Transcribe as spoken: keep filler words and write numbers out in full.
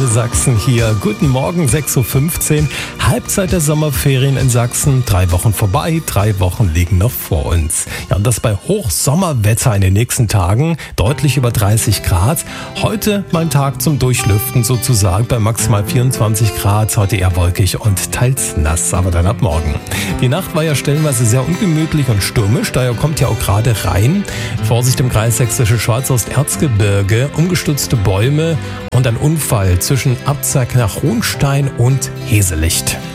Antenne Sachsen hier. Guten Morgen, sechs Uhr fünfzehn. Halbzeit der Sommerferien in Sachsen. Drei Wochen vorbei, drei Wochen liegen noch vor uns. Ja, und das bei Hochsommerwetter in den nächsten Tagen. Deutlich über dreißig Grad. Heute mein Tag zum Durchlüften sozusagen bei maximal vierundzwanzig Grad. Heute eher wolkig und teils nass, aber dann ab morgen. Die Nacht war ja stellenweise sehr ungemütlich und stürmisch. Daher kommt ja auch gerade rein. Vorsicht im Kreis Sächsische Schwarzhorst-Erzgebirge. Umgestürzte Bäume und ein Unfall zwischen Abzack nach Hohenstein und Heselicht.